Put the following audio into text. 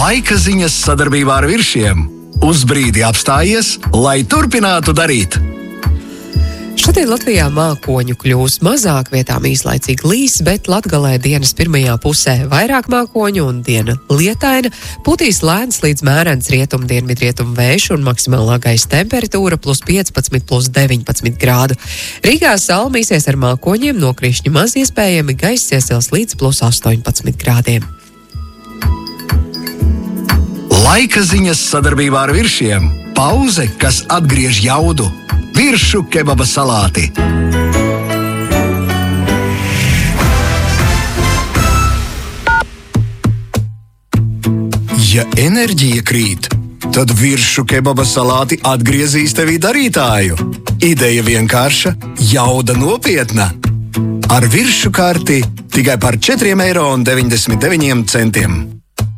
Laika ziņas sadarbībā ar Viršiem. Uz brīdi apstājies, lai turpinātu darīt. Šodien Latvijā mākoņu kļūs mazāk, vietām īslaicīgi līs, bet Latgalē dienas pirmajā pusē vairāk mākoņu un diena lietaina. Putīs lēns līdz mērens rietumdienvidrietumu vējš un maksimālā gaisa temperatūra +15, +19 grādu. Rīgā saule mīsies ar mākoņiem, nokrišņi maz iespējami, gaiss iesils līdz +18 grādiem. Laika ziņas sadarbībā ar Viršiem. Pauze, kas atgriež jaudu. Viršu kebaba salāti. Ja enerģija krīt, tad Viršu kebaba salāti atgriezīs tevī darītāju. Ideja vienkārša, jauda nopietna. Ar Viršu karti tikai par 4,99 eiro.